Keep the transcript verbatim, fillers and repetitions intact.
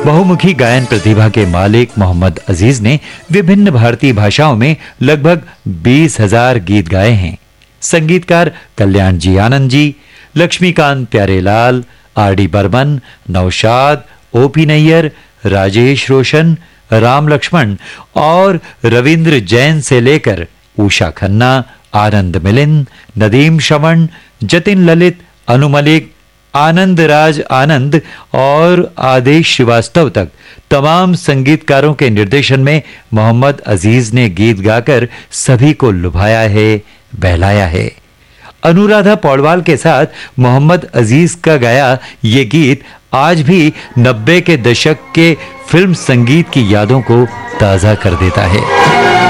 बहुमुखी गायन प्रतिभा के मालिक मोहम्मद अजीज ने विभिन्न भारतीय भाषाओं में लगभग बीस हजार गीत गाए हैं। संगीतकार कल्याण जी Anand ji, Laxmikant Pyarelal, R D Burman, Naushad, OP Nayyar, Rajesh रोशन, राम लक्ष्मण और रविंद्र जैन से लेकर उषा खन्ना, आनंद मिलिंद, नदीम श्रवण, जतिन ललित, अनु मलिक, आनंद राज आनंद और आदेश श्रीवास्तव तक तमाम संगीतकारों के निर्देशन में मोहम्मद अजीज ने गीत गाकर सभी को लुभाया है, बहलाया है। अनुराधा पौडवाल के साथ मोहम्मद अजीज का गाया ये गीत आज भी नब्बे के दशक के फिल्म संगीत की यादों को ताजा कर देता है।